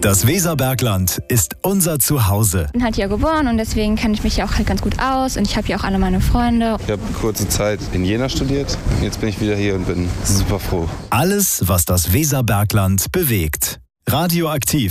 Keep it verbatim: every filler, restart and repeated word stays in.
Das Weserbergland ist unser Zuhause. Ich bin halt hier geboren und deswegen kenne ich mich hier auch halt ganz gut aus und ich habe hier auch alle meine Freunde. Ich habe kurze Zeit in Jena studiert. Jetzt bin ich wieder hier und bin super froh. Alles, was das Weserbergland bewegt. Radioaktiv.